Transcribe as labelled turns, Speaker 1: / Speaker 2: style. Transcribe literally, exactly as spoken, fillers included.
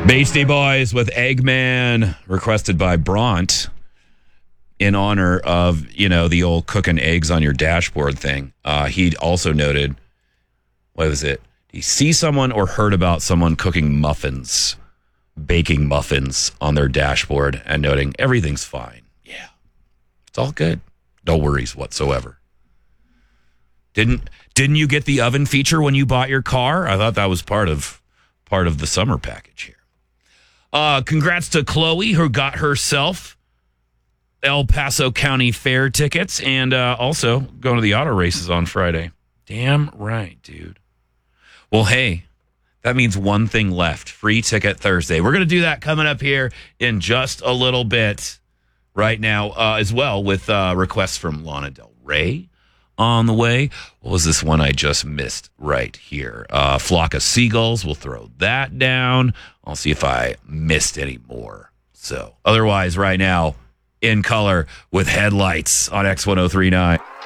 Speaker 1: Beastie Boys with Eggman, requested by Bront in honor of, you know, the old cooking eggs on your dashboard thing. Uh, he also noted, what was it? He see someone or heard about someone cooking muffins, baking muffins on their dashboard and noting everything's fine. Yeah, it's all good. No worries whatsoever. Didn't didn't you get the oven feature when you bought your car? I thought that was part of part of the summer package here. Uh, congrats to Chloe, who got herself El Paso County Fair tickets and uh, also going to the auto races on Friday. Damn right, dude. Well, hey, that means one thing left. Free Ticket Thursday. We're going to do that coming up here in just a little bit right now uh, as well with uh, requests from Lana Del Rey on the way. What was this one I just missed right here? Uh, Flock of Seagulls. We'll throw that down. I'll see if I missed any more. So otherwise, right now, In Color with Headlights on X ten thirty-nine.